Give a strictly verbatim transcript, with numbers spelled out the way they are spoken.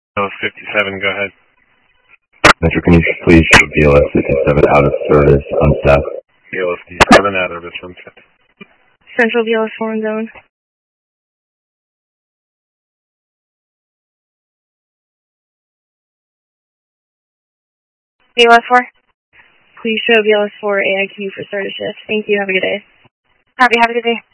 BLS fifty-seven, go ahead. Metro, can you please show B L S fifty-seven out of service on staff? B L S fifty-seven out of service on staff. Central B L S four in zone. B L S four. Please show B L S four A I Q for start of shift. Thank you. Have a good day. Happy, have a good day.